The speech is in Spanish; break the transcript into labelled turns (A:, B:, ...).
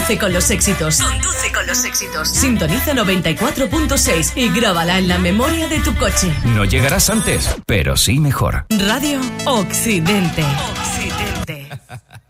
A: Conduce con los éxitos. Sintoniza 94.6 y grábala en la memoria de tu coche.
B: No llegarás antes, pero sí mejor.
A: Radio Occidente.